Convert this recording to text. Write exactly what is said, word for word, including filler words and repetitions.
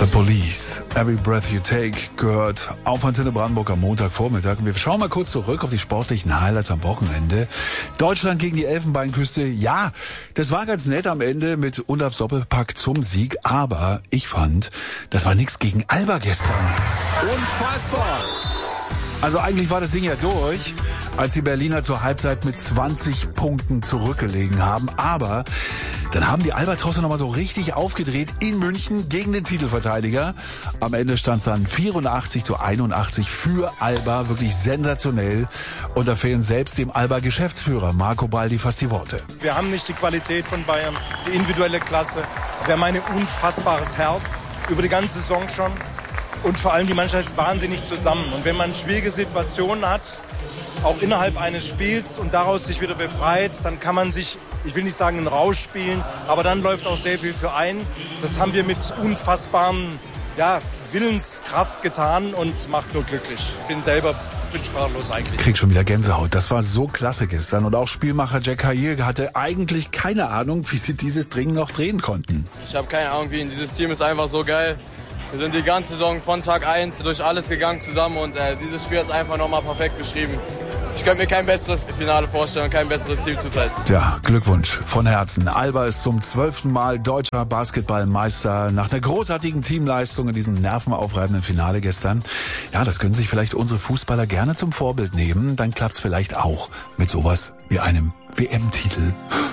The Police, Every Breath You Take, gehört auf Antenne Brandenburg am Montagvormittag. Wir schauen mal kurz zurück auf die sportlichen Highlights am Wochenende. Deutschland gegen die Elfenbeinküste. Ja, das war ganz nett am Ende mit Undafs Doppelpack zum Sieg. Aber ich fand, das war nichts gegen Alba gestern. Unfassbar! Also eigentlich war das Ding ja durch, als die Berliner zur Halbzeit mit zwanzig Punkten zurückgelegen haben. Aber dann haben die Albatrosse nochmal so richtig aufgedreht in München gegen den Titelverteidiger. Am Ende stand es dann vierundachtzig zu einundachtzig für Alba. Wirklich sensationell. Und da fehlen selbst dem Alba-Geschäftsführer Marco Baldi fast die Worte. Wir haben nicht die Qualität von Bayern, die individuelle Klasse. Wir haben ein unfassbares Herz über die ganze Saison schon. Und vor allem die Mannschaft ist wahnsinnig zusammen. Und wenn man schwierige Situationen hat, auch innerhalb eines Spiels und daraus sich wieder befreit, dann kann man sich, ich will nicht sagen, einen Rausch spielen, aber dann läuft auch sehr viel für ein. Das haben wir mit unfassbaren ja, Willenskraft getan und macht nur glücklich. Ich bin selber bin sprachlos eigentlich. Krieg schon wieder Gänsehaut. Das war so klasse gestern. Und auch Spielmacher Jack Hayir hatte eigentlich keine Ahnung, wie sie dieses Ding noch drehen konnten. Ich habe keine Ahnung, wie ihn. Dieses Team ist einfach so geil. Wir sind die ganze Saison von Tag eins durch alles gegangen zusammen und äh, dieses Spiel ist einfach nochmal perfekt beschrieben. Ich könnte mir kein besseres Finale vorstellen, kein besseres Team zurzeit. Ja, Glückwunsch von Herzen. Alba ist zum zwölften Mal deutscher Basketballmeister nach einer großartigen Teamleistung in diesem nervenaufreibenden Finale gestern. Ja, das können sich vielleicht unsere Fußballer gerne zum Vorbild nehmen. Dann klappt's vielleicht auch mit sowas wie einem W M-Titel.